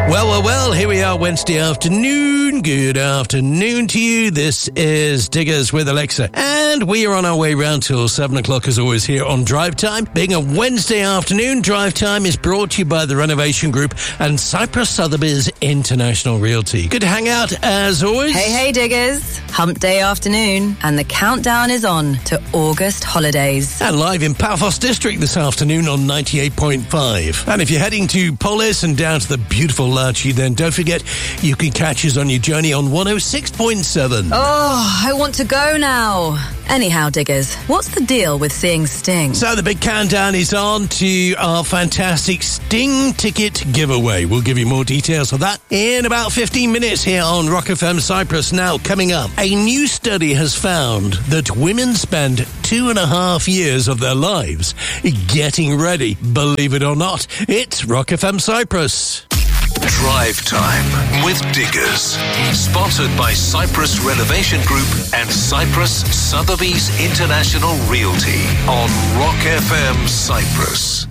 Well, here we are Wednesday afternoon. Good afternoon to you. This is Diggers with Alexa. And we are on our way round till 7 o'clock as always here on Drive Time. Being a Wednesday afternoon, Drive Time is brought to you by the Renovation Group and Cyprus Sotheby's International Realty. Good to hang out as always. Hey, Diggers. Hump Day afternoon and the countdown is on to August holidays. And live in Paphos District this afternoon on 98.5. And if you're heading to Polis and down to the beautiful Lachi, then don't forget you can catch us on your journey on 106.7. Oh, I want to go now. Anyhow, Diggers, what's the deal with seeing Sting? So the big countdown is on to our fantastic Sting ticket giveaway. We'll give you more details of that in about 15 minutes here on Rock FM Cyprus. Now, coming up, a new study has found that women spend 2.5 years of their lives getting ready. Believe it or not, it's Rock FM Cyprus. Drive Time with Diggers. Sponsored by Cyprus Renovation Group and Cyprus Sotheby's International Realty on Rock FM Cyprus.